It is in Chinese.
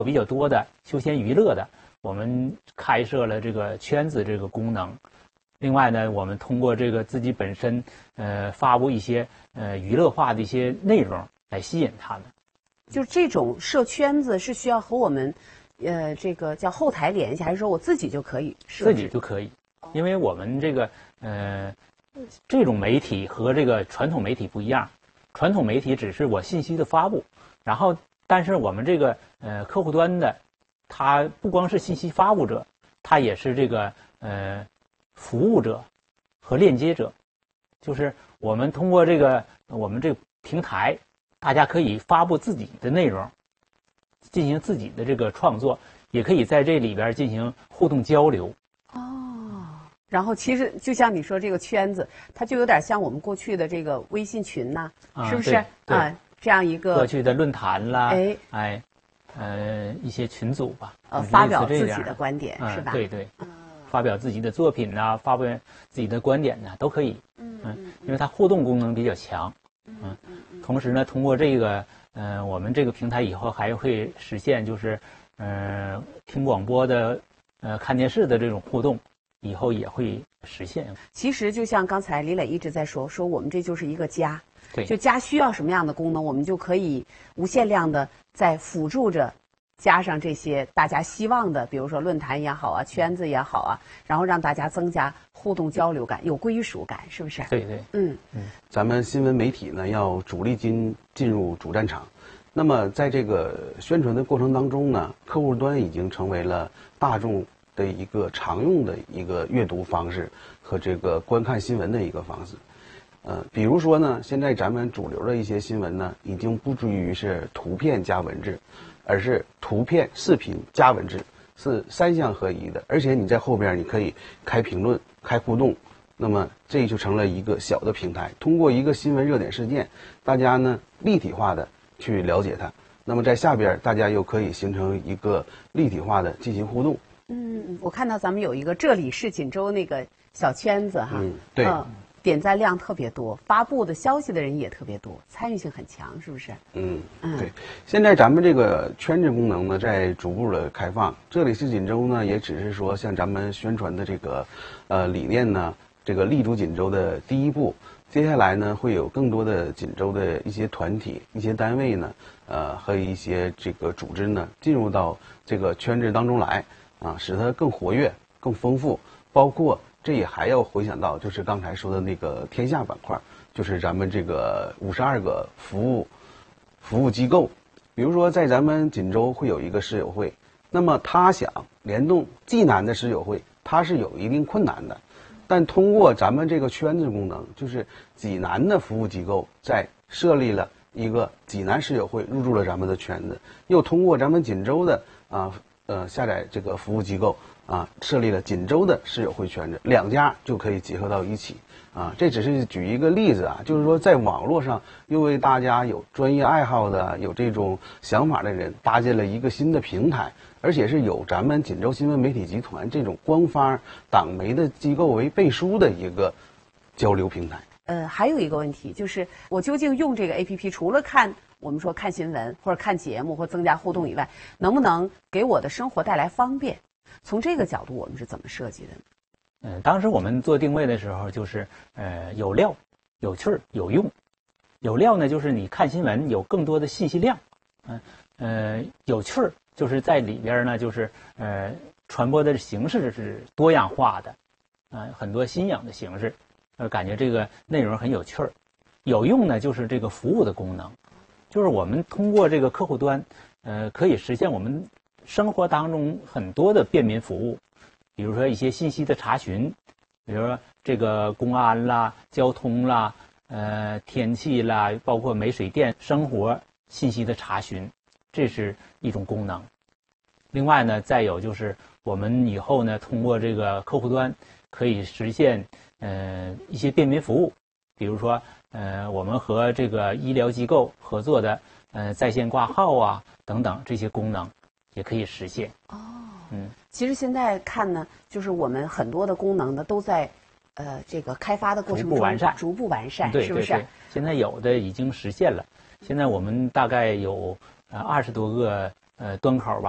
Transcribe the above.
比较多的休闲娱乐的，我们开设了这个圈子这个功能。另外呢，我们通过这个自己本身发布一些娱乐化的一些内容来吸引他们。 就这种设圈子是需要和我们这个叫后台联系，还是说我自己就可以设置？ 自己就可以，因为我们这个这种媒体和这个传统媒体不一样，传统媒体只是我信息的发布，然后但是我们这个客户端的，它不光是信息发布者，它也是这个服务者和链接者，就是我们通过这个我们这个平台，大家可以发布自己的内容，进行自己的这个创作，也可以在这里边进行互动交流。 哦，然后其实就像你说这个圈子，它就有点像我们过去的这个微信群呐，是不是？ 对， 这样一个过去的论坛啦，一些群组吧， 发表自己的观点是吧？ 对对，发表自己的作品呐，发表自己的观点呐，都可以。因为它互动功能比较强。同时呢，通过这个我们这个平台以后还会实现就是听广播的看电视的这种互动，以后也会实现。 其实就像刚才李磊一直在说我们这就是一个家。 对， 就家需要什么样的功能，我们就可以无限量的在辅助着加上这些大家希望的，比如说论坛也好啊，圈子也好啊，然后让大家增加互动交流感，有归属感，是不是？ 对对， 咱们新闻媒体呢要主力进入主战场，那么在这个宣传的过程当中呢，客户端已经成为了大众的一个常用的一个阅读方式和这个观看新闻的一个方式。比如说呢，现在咱们主流的一些新闻呢，已经不至于是图片加文字，而是图片、视频加文字，是三项合一的。而且你在后边你可以开评论、开互动，那么这就成了一个小的平台。通过一个新闻热点事件，大家呢立体化的去了解它，那么在下边大家又可以形成一个立体化的进行互动。 我看到咱们有一个这里是锦州那个小圈子哈， 对。 点赞量特别多，发布的消息的人也特别多，参与性很强，是不是？ 对。现在咱们这个圈子功能呢，在逐步的开放。这里是锦州呢，也只是说像咱们宣传的这个理念呢，这个立足锦州的第一步。接下来呢，会有更多的锦州的一些团体、一些单位呢，和一些这个组织呢，进入到这个圈子当中来使它更活跃、更丰富，包括。这也还要回想到，就是刚才说的那个天下板块，就是咱们这个52个服务机构，比如说在咱们锦州会有一个室友会，那么他想联动济南的室友会，他是有一定困难的，但通过咱们这个圈子功能，就是济南的服务机构在设立了一个济南室友会，入驻了咱们的圈子，又通过咱们锦州的下载这个服务机构。设立了锦州的室友会圈子，两家就可以结合到一起这只是举一个例子就是说在网络上又为大家有专业爱好的、有这种想法的人搭建了一个新的平台，而且是有咱们锦州新闻媒体集团这种官方党媒的机构为背书的一个交流平台。 还有一个问题就是，我究竟用这个 APP 除了我们说看新闻或者看节目或增加互动以外，能不能给我的生活带来方便？从这个角度，我们是怎么设计的呢？ 当时我们做定位的时候，就是有料、有趣儿、有用。有料呢，就是你看新闻有更多的信息量，有趣儿就是在里边呢，就是传播的形式是多样化的，很多新颖的形式，感觉这个内容很有趣儿。有用呢，就是这个服务的功能，就是我们通过这个客户端，可以实现我们生活当中很多的便民服务，比如说一些信息的查询，比如说这个公安啦、交通啦、天气啦，包括煤水电生活信息的查询，这是一种功能。另外呢，再有就是我们以后呢，通过这个客户端可以实现一些便民服务，比如说我们和这个医疗机构合作的在线挂号等等这些功能。也可以实现其实现在看呢，就是我们很多的功能呢都在这个开发的过程中逐步完善， 对， 是不是？ 对，现在有的已经实现了，现在我们大概有20多个端口吧。